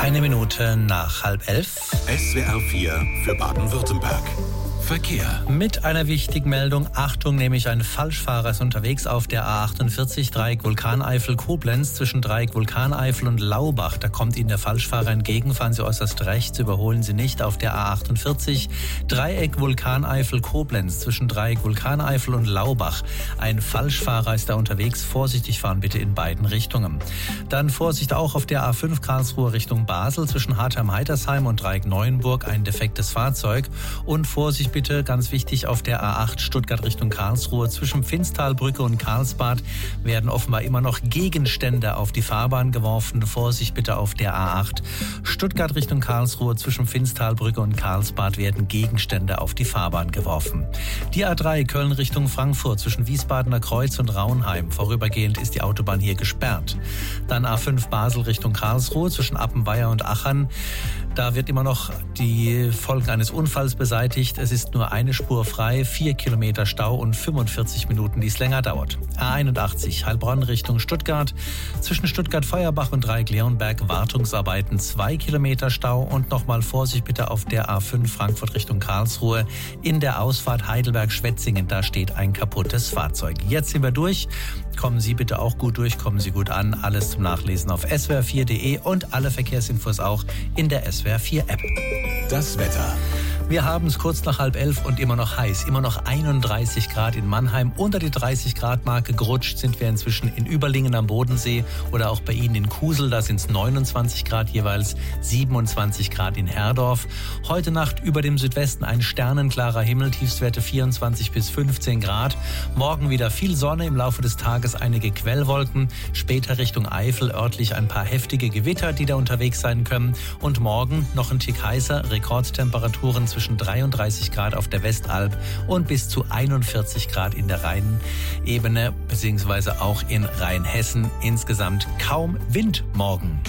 11:01. SWR 4 für Baden-Württemberg. Verkehr. Mit einer wichtigen Meldung. Achtung, nämlich ein Falschfahrer ist unterwegs auf der A48 Dreieck Vulkaneifel-Koblenz zwischen Dreieck Vulkaneifel und Laubach. Da kommt Ihnen der Falschfahrer entgegen. Fahren Sie äußerst rechts, überholen Sie nicht auf der A48 Dreieck Vulkaneifel-Koblenz zwischen Dreieck Vulkaneifel und Laubach. Ein Falschfahrer ist da unterwegs. Vorsichtig fahren bitte in beiden Richtungen. Dann Vorsicht auch auf der A5 Karlsruhe Richtung Basel zwischen Hartheim-Heitersheim und Dreieck Neuenburg. Ein defektes Fahrzeug. Und Vorsicht bitte, ganz wichtig, auf der A8 Stuttgart Richtung Karlsruhe. Zwischen Pfinztalbrücke und Karlsbad werden offenbar immer noch Gegenstände auf die Fahrbahn geworfen. Vorsicht bitte auf der A8 Stuttgart Richtung Karlsruhe. Zwischen Pfinztalbrücke und Karlsbad werden Gegenstände auf die Fahrbahn geworfen. Die A3 Köln Richtung Frankfurt zwischen Wiesbadener Kreuz und Raunheim. Vorübergehend ist die Autobahn hier gesperrt. Dann A5 Basel Richtung Karlsruhe zwischen Appenweier und Achern. Da wird immer noch die Folgen eines Unfalls beseitigt. Es ist nur eine Spur frei, 4 Kilometer Stau und 45 Minuten, die es länger dauert. A81 Heilbronn Richtung Stuttgart. Zwischen Stuttgart-Feuerbach und Dreieck-Leonberg Wartungsarbeiten, 2 Kilometer Stau. Und nochmal Vorsicht bitte auf der A5 Frankfurt Richtung Karlsruhe. In der Ausfahrt Heidelberg-Schwetzingen, da steht ein kaputtes Fahrzeug. Jetzt sind wir durch. Kommen Sie bitte auch gut durch, kommen Sie gut an. Alles zum Nachlesen auf swr4.de und alle Verkehrsinfos auch in der SWR 4 App. Das Wetter. Wir haben es kurz nach 10:30 und immer noch heiß. Immer noch 31 Grad in Mannheim. Unter die 30 Grad Marke gerutscht sind wir inzwischen in Überlingen am Bodensee oder auch bei Ihnen in Kusel. Da sind es 29 Grad jeweils, 27 Grad in Herdorf. Heute Nacht über dem Südwesten ein sternenklarer Himmel, Tiefstwerte 24 bis 15 Grad. Morgen wieder viel Sonne, im Laufe des Tages einige Quellwolken. Später Richtung Eifel örtlich ein paar heftige Gewitter, die da unterwegs sein können. Und morgen noch ein Tick heißer, Rekordtemperaturen zwischen 33 Grad auf der Westalb und bis zu 41 Grad in der Rheinebene beziehungsweise auch in Rheinhessen. Insgesamt kaum Wind morgen.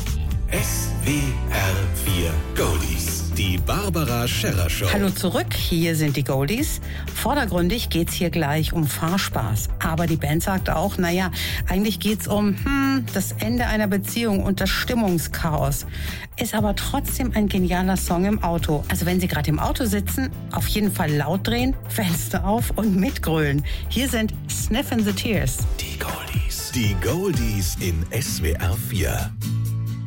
SWR 4 Goldies. Die Barbara Scherrer Show. Hallo zurück, hier sind die Goldies. Vordergründig geht's hier gleich um Fahrspaß. Aber die Band sagt auch, naja, eigentlich geht's um das Ende einer Beziehung und das Stimmungschaos. Ist aber trotzdem ein genialer Song im Auto. Also wenn Sie gerade im Auto sitzen, auf jeden Fall laut drehen, Fenster auf und mitgrölen. Hier sind Sniffin' the Tears. Die Goldies. Die Goldies in SWR 4.